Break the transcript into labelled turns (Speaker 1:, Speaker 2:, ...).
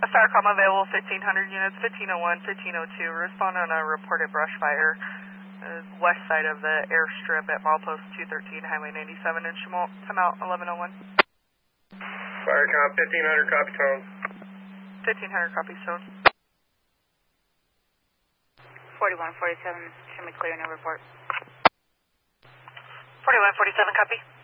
Speaker 1: Starcom available 1500 units, 1501, 1502. Respond on a reported brush fire west side of the airstrip at milepost 213, Highway 97 in Chemult. Come out 1101.
Speaker 2: Firecom 1500, copy tone.
Speaker 1: 1500, copy tone.
Speaker 3: 4147, show me clear, no report.
Speaker 1: 4147, copy.